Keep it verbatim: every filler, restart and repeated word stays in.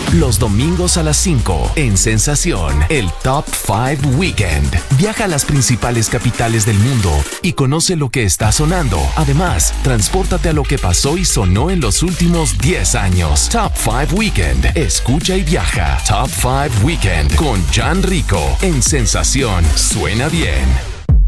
Los domingos a las cinco en Sensación, el Top cinco Weekend. Viaja a las principales capitales del mundo y conoce lo que está sonando. Además, transpórtate a lo que pasó y sonó en los últimos diez años. Top cinco Weekend. Escucha y viaja. Top cinco Weekend con Jan Rico en Sensación. Suena bien.